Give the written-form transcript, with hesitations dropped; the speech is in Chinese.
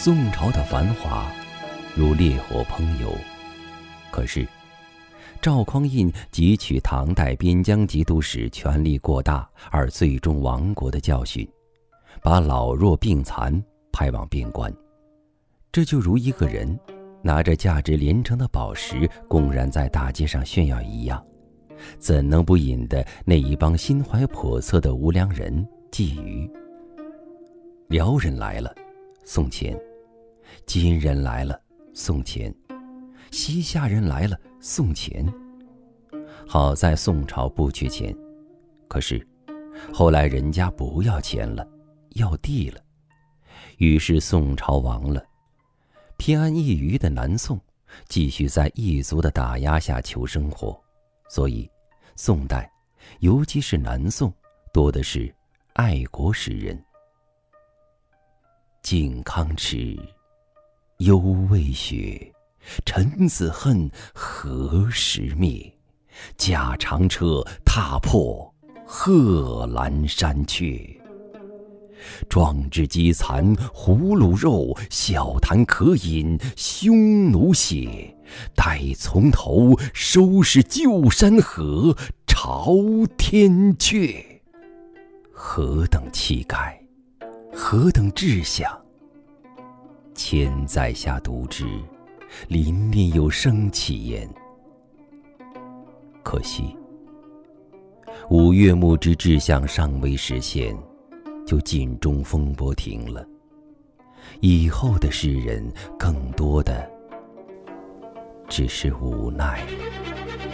宋朝的繁华如烈火烹油，可是赵匡胤汲取唐代边疆节度使权力过大而最终亡国的教训，把老弱病残派往边关。这就如一个人拿着价值连城的宝石公然在大街上炫耀一样，怎能不引得那一帮心怀叵测的无良人觊觎？辽人来了，送钱；金人来了，送钱；西夏人来了，送钱。好在宋朝不缺钱，可是后来人家不要钱了，要地了，于是宋朝亡了。偏安一隅的南宋继续在异族的打压下求生活，所以宋代，尤其是南宋，多的是爱国诗人。靖康耻，犹未雪，臣子恨，何时灭？驾长车，踏破贺兰山阙。壮志饥残胡虏肉，笑谈渴饮匈奴血。待从头，收拾旧山河，朝天阙。何等气概，何等志向！千载下读之，凛凛有生气焉。可惜五岳牧之志向尚未实现，就尽忠风波停了。以后的诗人更多的只是无奈了。